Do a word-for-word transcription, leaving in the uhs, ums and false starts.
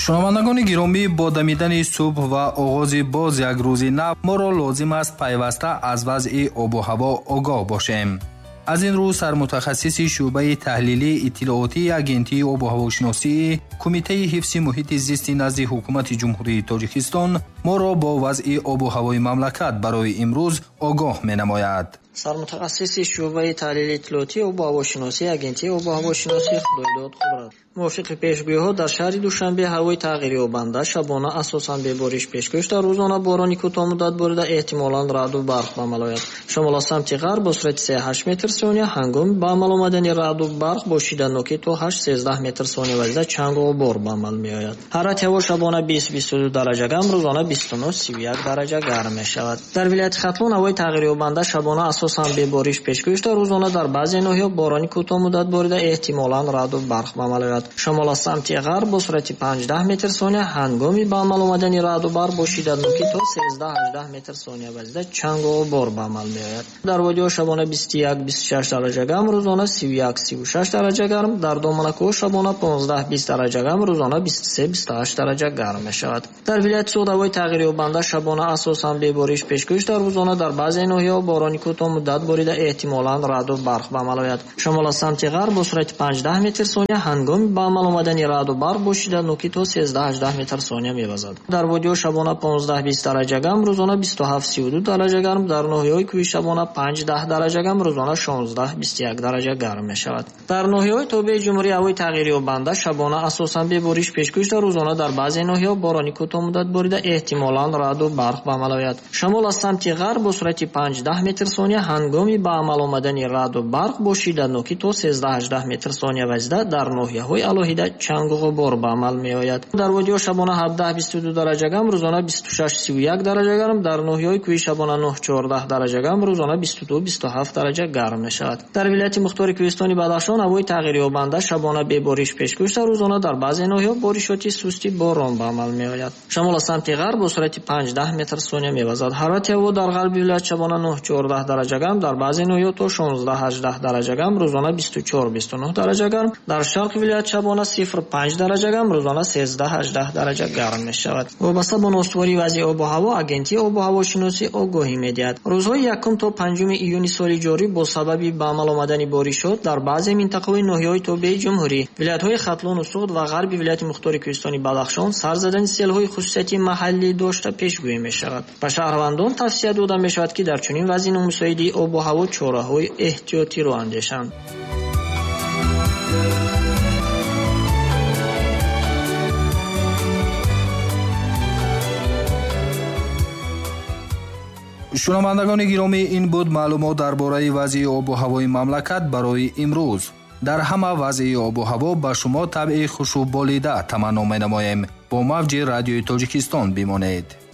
шунавандагони гиромӣ, бо дамидани субҳ ва оғози боз як рӯзи нав моро лозим аст пайваста аз вазъи обу ҳаво огоҳ бошем. аз ин рӯ сармутахассиси шуъбаи таҳлилии иттилоотии агентии обуҳавошиносии Кумитаи ҳифзи муҳити зисти назди ҳукумати ҷумҳурии Тоҷикистон моро бо вазъи обу ҳавои мамлакат барои имрӯз огоҳ менамояд. сармутахассиси шуъбаи таҳлили иттилоотии обуҳавошиносии агентии обуҳавошиносии Худоидод Қудрат мувофиқи пешгӯиҳо дар шаҳри Душанбе ҳавои тағйирёбанда шабона асосан бебориш пешгӯш дар рӯзона борони кӯтоҳмуддат борида эҳтимолан раъду барқ ба амал ояд. Шамол аз самти ғарб бо суръати се ҳашт метр сония ҳангоми ба амал омадани раъду барқ бо шиддатноки то ҳашт сездаҳ метр сония вазида чангу ғубор ба амал меояд. ҳарорати ҳаво шабона бист бисту ду дараҷа гарм, рӯзона бисту нӯҳ сию як дараҷа гарм мешавад. дар вилояти Хатлон ҳавои тағйирёбанда шабона асосан бебориш пешгӯш дар рӯзона дар баъзе ноҳиё борони кӯтоҳмуддат борида эҳтимолан раъду барқ ба амал ояд. шамол аз самти ғарб бо суръати панҷдаҳ метр сония ҳангоми ба амал омадани раъду барқ бо шиддатноки то сездаҳ ҳаждаҳ метр сония вазида чангу ғубор ба амал меояд. дар водиҳо шабона бисту як бисту шаш дараҷа гарм, рӯзона сию як сию шаш дараҷа гарм. дар доманакӯҳ шабона понздаҳ бист дараҷа гарм, рӯзона бисту се бисту ҳашт дараҷа гарм мешавад. дар вилояти Суғд ҳавои тағйирёбанда шабона асосан бебориш пешгӯш дар рӯзона дар баъзе ноҳиё борони кӯтоҳмуддат борида эҳтимолан раъду барқ ба амал ояд. шамол аз самти ғарб бо суръати панҷдаҳ метр сония ҳангоми ба амал омадани раъду барқ бо шиддатноки то сездаҳ ҳаждаҳ метр сония мевазад. дар водиҳо шабона понздаҳ бист дараҷа гарм, рӯзона бисту ҳафт сию ду дараҷа гарм. дар ноҳиёи кӯҳӣ шабона панҷдаҳ дараҷа гарм, рӯзона шонздаҳ бисту як дараҷа гарм мешавад. дар ноҳиёи тобеи ҷумҳурӣ ҳавои тағйирёбанда шабона асосан бебориш пешгӯш дар рӯзона дар баъзе ноҳиё борони кӯтоҳмуддат борида эҳтимолан раъду барқ ба амал ояд. шамол аз самти ғарб бо суръати панҷдаҳ метр сония ҳангоми ба амал омадани раъду барқ бо шиддатноки то сездаҳ ҳаждаҳ метр сония вазида дар ноҳияҳои алоҳида чангу ғубор ба амал меояд. дар водиҳо шабона ҳабдаҳ бисту ду дараҷа гарм, рӯзона бисту шаш сию як дараҷа гарм. дар ноҳияҳои кӯҳӣ шабона нӯҳ чордаҳ дараҷа гарм, рӯзона бисту ду бисту ҳафт дараҷа гарм мешавад. дар вилояти Мухтори Кӯҳистони Бадахшон ҳавои тағйирёбанда шабона бебориш пешгӯш дар рӯзона дар баъзе ноҳиё боришоти сусти борон ба амал меояд. шамол аз самти ғарб бо суръати панҷдаҳ метр сония мевазад. ҳарорати ҳаво дар ғарби вилоят шабона нӯҳ чордаҳ дараҷа гарм, дар баъзе ноҳиё то шонздаҳ ҳаждаҳ дараҷа гарм, рӯзона бисту чор бисту нӯҳ дараҷа гарм. дар шарқи вилоят шабона сифр панҷ дараҷа гарм, рӯзона сездаҳ ҳаждаҳ дараҷа гарм мешавад. вобаста бо ностувории вазъи обу ҳаво агентии обуҳавошиносӣ огоҳӣ медиҳад. рӯзҳои якум то панҷуми июни соли ҷорӣ бо сабаби ба амал омадани боришот дар баъзе минтақаҳои ноҳияҳои тобеи ҷумҳурӣ, вилоятҳои Хатлону Суғд ва ғарби вилояти Мухтори Кӯҳистони Бадахшон сар задани селҳои хусусияти маҳаллӣ дошта пешгӯӣ мешавад. ба шаҳрвандон тавсия дода мешавад, ки дар чунин вазъи номусоидии обу ҳаво чораҳои эҳтиётиро андешанд. шунавандагони гиромӣ, ин буд маълумот дар бораи вазъи обу ҳавои мамлакат барои имрӯз. дар ҳама вазъи обу ҳаво ба шумо табъи хушуболида таманно менамоем. бо мавҷи радиои Тоҷикистон бимонед.